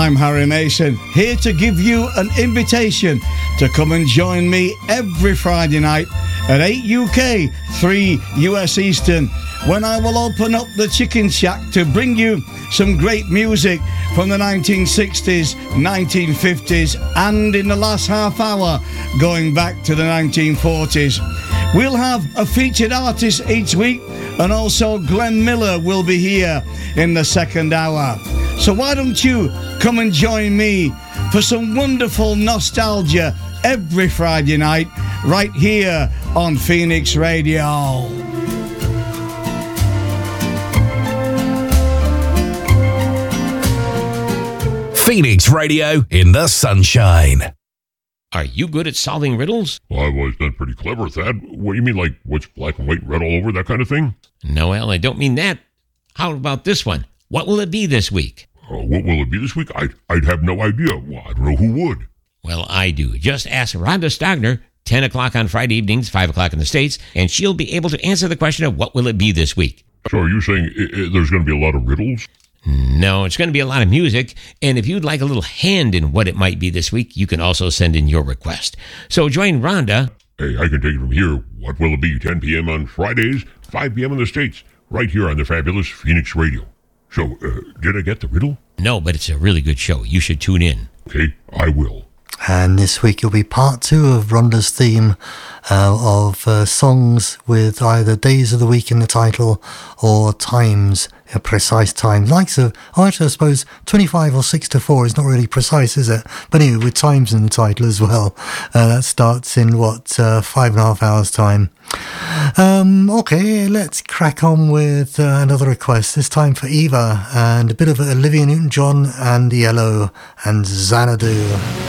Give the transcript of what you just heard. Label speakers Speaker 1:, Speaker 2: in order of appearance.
Speaker 1: I'm Harry Mason, here to give you an invitation to come and join me every Friday night at 8 UK, 3 US Eastern, when I will open up the Chicken Shack to bring you some great music from the 1960s, 1950s, and in the last half hour, going back to the 1940s. We'll have a featured artist each week, and also Glenn Miller will be here in the second hour. So why don't you come and join me for some wonderful nostalgia every Friday night right here on Phoenix Radio.
Speaker 2: Phoenix Radio in the sunshine.
Speaker 3: Are you good at solving riddles?
Speaker 4: Well, I've always been pretty clever at that. What do you mean, like what's black and white and red all over, that kind of thing?
Speaker 3: Noel, I don't mean that. How about this one? What will it be this week?
Speaker 4: What will it be this week? I'd have no idea. Well, I don't know who would.
Speaker 3: Well, I do. Just ask Rhonda Stogner, 10 o'clock on Friday evenings, 5 o'clock in the States, and she'll be able to answer the question of what will it be this week.
Speaker 4: So are you saying there's going to be a lot of riddles?
Speaker 3: No, it's going to be a lot of music, and if you'd like a little hand in what it might be this week, you can also send in your request. So join Rhonda.
Speaker 4: Hey, I can take it from here. What will it be? 10 p.m. on Fridays, 5 p.m. in the States, right here on the fabulous Phoenix Radio. So, did I get the riddle?
Speaker 3: No, but it's a really good show. You should tune in.
Speaker 4: Okay, I will.
Speaker 5: And this week will be part 2 of Rhonda's theme of songs with either days of the week in the title or times, a precise time. Likes of, actually I suppose 25 or 6 to 4 is not really precise, is it? But anyway, with times in the title as well. That starts in 5.5 hours time. Okay, let's crack on with another request, this time for Eva, and a bit of Olivia Newton-John and Yellow and Xanadu.